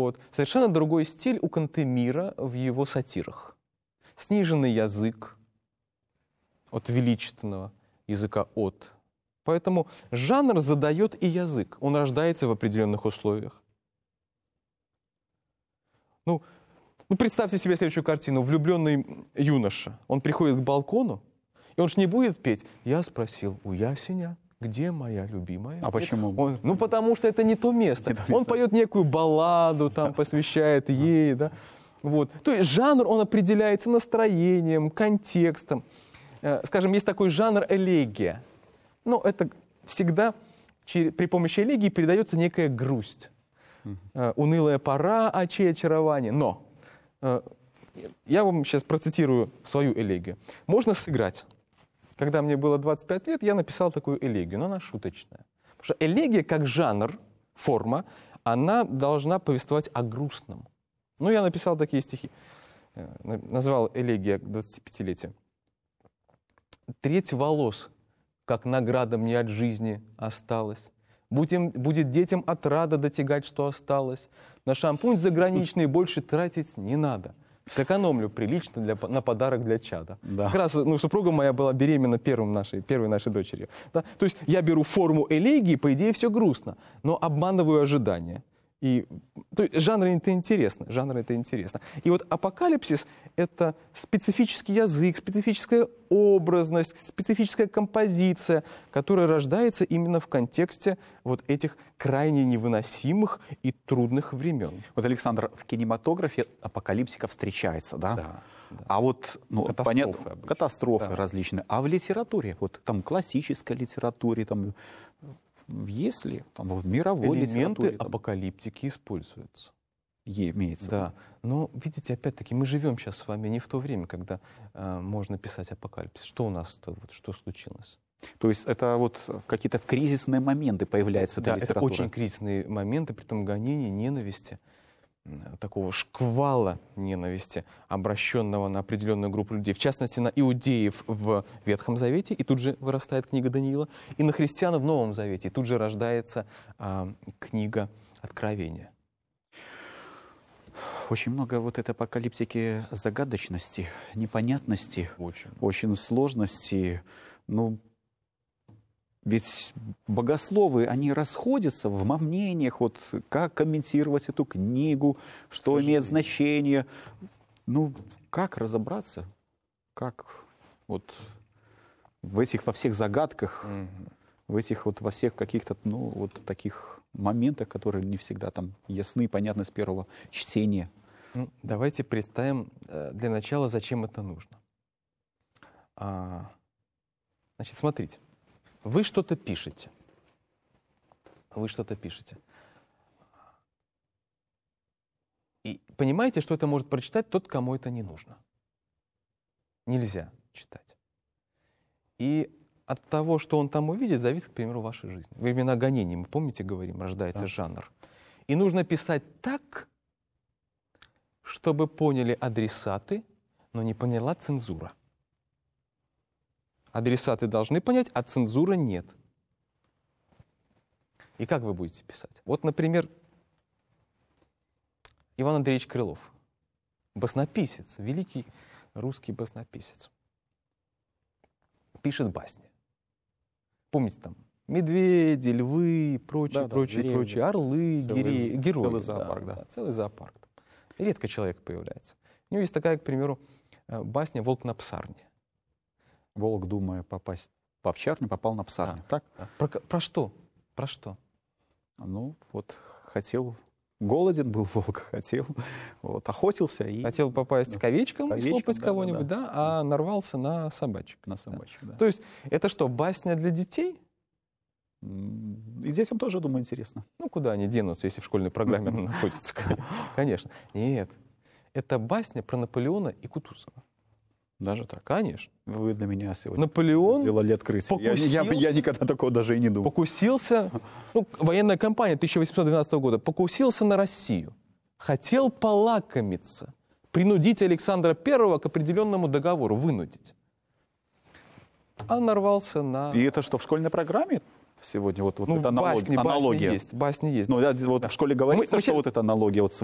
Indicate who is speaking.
Speaker 1: Вот. Совершенно другой стиль у Кантемира в его сатирах. Сниженный язык от величественного языка «от». Поэтому жанр задает и язык. Он рождается в определенных условиях. Ну, представьте себе следующую картину. Влюбленный юноша. Он приходит к балкону, и он же не будет петь «Я спросил у ясеня, где моя любимая?»
Speaker 2: А почему?
Speaker 1: Потому что это не то место. Он поет некую балладу, там, посвящает ей. Да? Вот. То есть жанр, он определяется настроением, контекстом. Скажем, есть такой жанр элегия. Ну, это всегда при помощи элегии передается некая грусть. Унылая пора, очей очарования. Но я вам сейчас процитирую свою элегию. Можно сыграть. Когда мне было 25 лет, я написал такую элегию, но она шуточная. Потому что элегия, как жанр, форма, она должна повествовать о грустном. Ну, я написал такие стихи. Назвал элегия к 25-летию. «Треть волос, как награда мне от жизни осталась. Будет детям отрада дотягать, что осталось. На шампунь заграничный больше тратить не надо. Сэкономлю прилично на подарок для чада». Да. Как раз супруга моя была беременна первой нашей дочерью. Да? То есть я беру форму элегии, по идее все грустно, но обманываю ожидания. То есть жанр это интересно. И вот апокалипсис — это специфический язык, специфическая образность, специфическая композиция, которая рождается именно в контексте вот этих крайне невыносимых и трудных времен.
Speaker 2: Вот, Александр, в кинематографе апокалипсика встречается, да?
Speaker 1: Да.
Speaker 2: А вот, катастрофы
Speaker 1: да.
Speaker 2: различные. А в литературе, вот там классической литературе, там, есть ли там, в мировой литературе?
Speaker 1: Элементы апокалиптики используются.
Speaker 2: Имеется.
Speaker 1: Да. Но, видите, опять-таки, мы живем сейчас с вами не в то время, когда можно писать апокалипсис. Что у нас, что случилось?
Speaker 2: То есть это вот какие-то в кризисные моменты появляется эта литература?
Speaker 1: Да, это очень кризисные моменты, притом гонения, ненависти, такого шквала ненависти, обращенного на определенную группу людей, в частности, на иудеев в Ветхом Завете, и тут же вырастает книга Даниила, и на христиан в Новом Завете, и тут же рождается книга Откровения.
Speaker 2: Очень много вот этой апокалиптики загадочности, непонятности, очень сложности. Ну, ведь богословы, они расходятся в мнениях, вот как комментировать эту книгу, что имеет значение. Ну, как разобраться? Как вот во всех загадках, во всех каких-то, таких моментах, которые не всегда там ясны и понятны с первого чтения.
Speaker 1: Давайте представим для начала, зачем это нужно. Значит, смотрите. Вы что-то пишете. И понимаете, что это может прочитать тот, кому это не нужно. Нельзя читать. И от того, что он там увидит, зависит, к примеру, ваша жизнь. Во времена гонений, мы, помните, говорим, рождается жанр. И нужно писать так, чтобы поняли адресаты, но не поняла цензура. Адресаты должны понять, а цензура нет. И как вы будете писать? Вот, например, Иван Андреевич Крылов, баснописец, великий русский баснописец, пишет басни. Помните, там медведи, львы, прочие, орлы, герои.
Speaker 2: Целый зоопарк,
Speaker 1: целый зоопарк. Редко человек появляется. У него есть такая, к примеру, басня «Волк на псарне».
Speaker 2: Волк, думая попасть в овчарню, попал на псарню.
Speaker 1: Да.
Speaker 2: Так?
Speaker 1: Про что? Про что?
Speaker 2: Ну, вот хотел... Голоден был волк, охотился и...
Speaker 1: Хотел попасть к овечкам и слопать кого-нибудь, а нарвался на собачек.
Speaker 2: Да.
Speaker 1: То есть это что, басня для детей?
Speaker 2: И детям тоже, думаю, интересно.
Speaker 1: Ну, куда они денутся, если в школьной программе она находится? Конечно. Нет. Это басня про Наполеона и Кутузова.
Speaker 2: Даже так?
Speaker 1: Конечно.
Speaker 2: Вы для меня сегодня
Speaker 1: Наполеон
Speaker 2: сделали открытие. Я никогда такого даже и не думал.
Speaker 1: Покусился, военная кампания 1812 года, покусился на Россию. Хотел полакомиться, принудить Александра I к определенному договору, вынудить. А нарвался на...
Speaker 2: И это что, в школьной программе сегодня? Вот это аналогия?
Speaker 1: Басни есть.
Speaker 2: Ну, вот в школе говорится, что вот эта аналогия вот